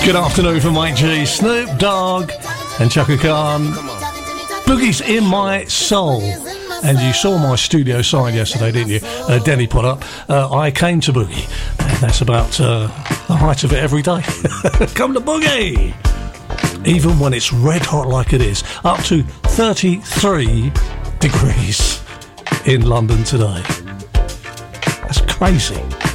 Good afternoon from Mike G, Snoop Dogg and Chaka Khan. Boogie's in my soul. And you saw my studio sign yesterday, didn't you? Denny put up. I came to Boogie. And that's about the height of it every day. Come to Boogie! Even when it's red hot like it is. Up to 33 degrees in London today. That's crazy.